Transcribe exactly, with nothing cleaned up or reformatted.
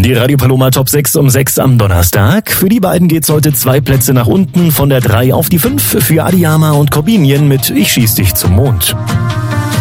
Die Radio Paloma Top sechs um sechs am Donnerstag. Für die beiden geht's heute zwei Plätze nach unten, von der drei auf die fünf für Adiyama und Corbinian mit Ich schieß dich zum Mond.